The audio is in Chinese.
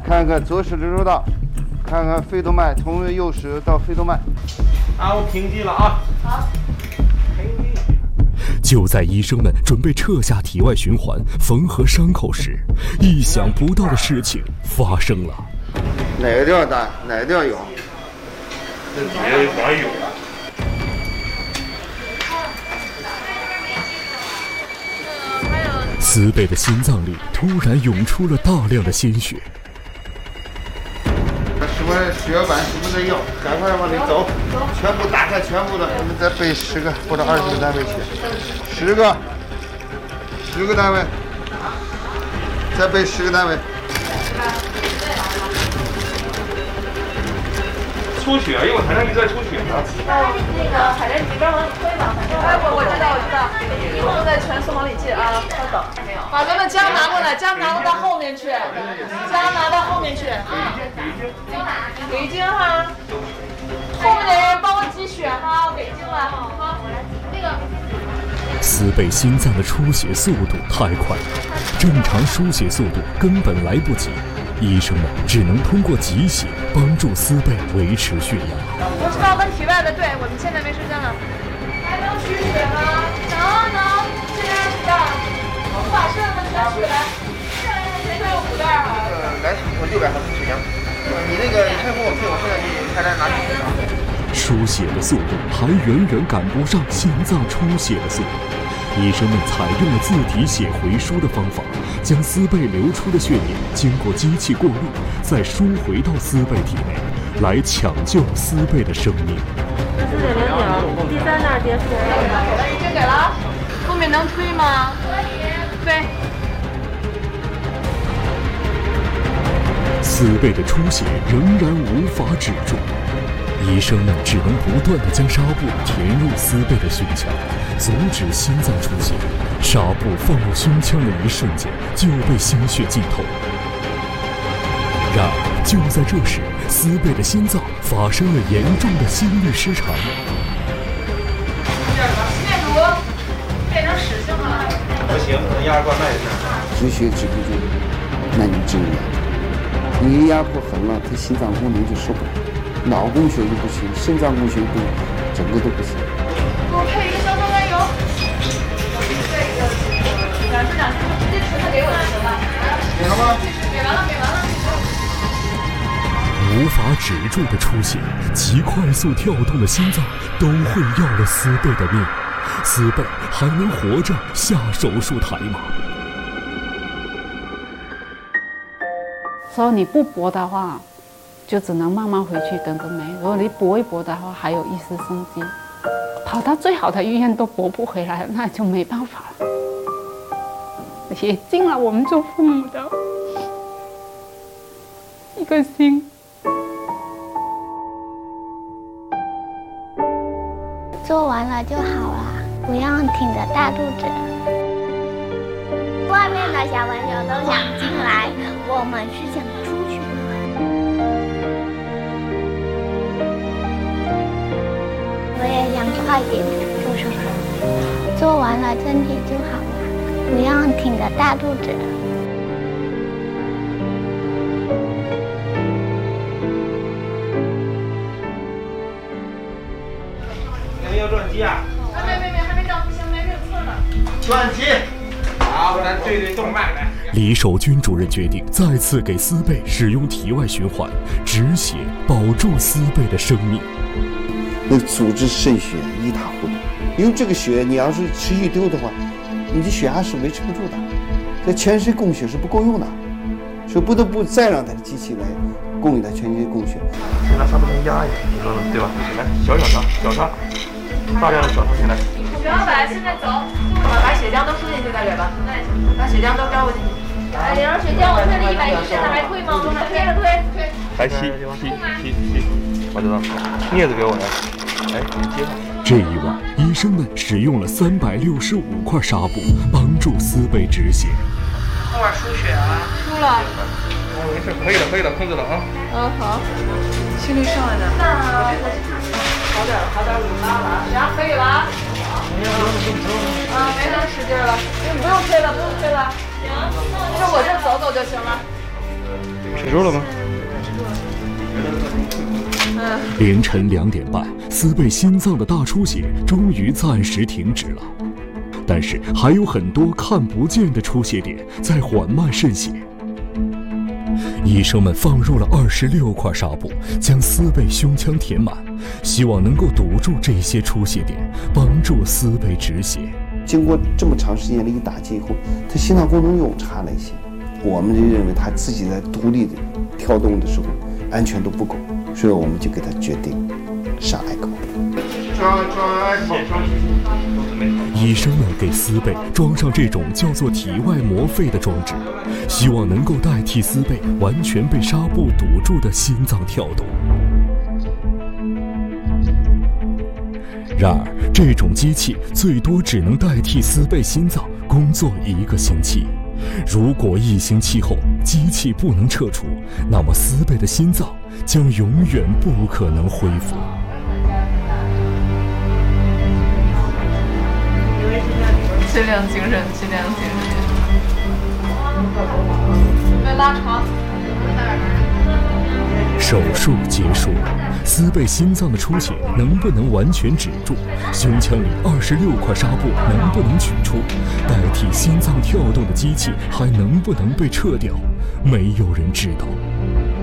看看左手指头道，看看肺动脉，从右手到肺动脉。 啊，我平击了啊。好。 就在医生们准备撤下体外循环缝合伤口时，意想不到的事情发生了。 哪个地方大？哪个地方有？ 这底下好像有。 思贝的心脏里突然涌出了大量的鲜血。 什么血管什么的药，赶快往里走，全部打开，全部的，我们再备10个或者20个单位血，10个单位，再备10个单位。 出血，因为海南一直在出血呢。 那个海南你这边往里推吧，哎，我知道，一会儿再全送往里进啊，稍等。把咱们姜拿过来，姜拿到后面去，姜拿到后面去。给姜哈，后面的人帮我挤血哈，给姜了。好，那个。 思贝心脏的出血速度太快了，正常输血速度根本来不及。医生们只能通过挤血帮助思贝维持血压。 我知道跟体外的对，我们现在没时间了。还能取血吗？能，这边有子弹，我把剩下的全取来。谁都有子弹啊？ 来，我600毫升血浆。你那个你先给我配，我现在去开单拿去。 输血的速度还远远赶不上心脏出血的速度。医生们采用了自体血回输的方法，将思贝流出的血液经过机器过滤，再输回到思贝体内，来抢救思贝的生命。 4.09，第3那结束。已经给了，后面能推吗？推。 思贝的出血仍然无法止住，医生们只能不断地将纱布填入思贝的胸腔，阻止心脏出血。纱布放入胸腔的一瞬间，就被鲜血浸透。然而，就在这时，思贝的心脏发生了严重的心律失常。 血毒变成屎性了。 不行，压灌脉是。 止血止不住，那你治疗。你压迫狠了，他心脏功能就受不了。脑供血就不行，肾脏供血不，整个都不行。 给我配一个消酸甘油。2支，直接纯的给我就行了。 给了吗？ 给完了。 无法止住的出血，极快速跳动的心脏都会要了思贝的命。思贝还能活着下手术台吗？ 所以你不搏的话，就只能慢慢回去等着没。如果你搏一搏的话，还有一丝生机。跑到最好的医院都搏不回来，那就没办法了。也尽了我们做父母的一个心。 做完了就好了，不要挺着大肚子。外面的小朋友都想进来，我们是想出去。我也想快点做手术，做完了身体就好了，不要挺着大肚子。 要转机啊？ 没，还没到，不行，没这个测呢。 转机。好，咱对动脉来。 李守军主任决定再次给思贝使用体外循环，止血，保住思贝的生命。 那阻滞肾血一塌糊涂，因为这个血你要是持续丢的话，你的血压是维持不住的，这全身供血是不够用的，所以不得不再让他的机器来供给他全身供血。 拿纱布能压一下，你说对吧？来，小插，大量的小插进来。 徐老板，现在走，把血浆都输进去，大嘴巴，把血浆都招过进去。哎，领着血浆，我推了110，现在还退吗？接着推。 来吸，我知道，镊子给我来，来，你接上。 这一晚，医生们使用了365块纱布，帮助思贝止血。 后边输血了，输了。 没事，可以了，控制了啊。 好，心率上来了。那好点，58了，血压可以了啊。没能使劲了，不用推了。行，就我这走就行了。 止住了吗？ 凌晨2点半，思贝心脏的大出血终于暂时停止了，但是还有很多看不见的出血点在缓慢渗血。医生们放入了26块纱布，将思贝胸腔填满，希望能够堵住这些出血点，帮助思贝止血。 经过这么长时间的一打击以后，他心脏功能又差了一些，我们就认为他自己在独立的跳动的时候安全度不够，所以我们就给他决定上艾科。 医生们给思贝装上这种叫做体外膜肺的装置，希望能够代替思贝完全被纱布堵住的心脏跳动。然而，这种机器最多只能代替思贝心脏工作1个星期。如果1星期后机器不能撤除，那么思贝的心脏将永远不可能恢复。 尽量精神，尽量精神。准备拉床。 手术结束，思贝心脏的出血能不能完全止住？胸腔里26块纱布能不能取出？代替心脏跳动的机器还能不能被撤掉？没有人知道。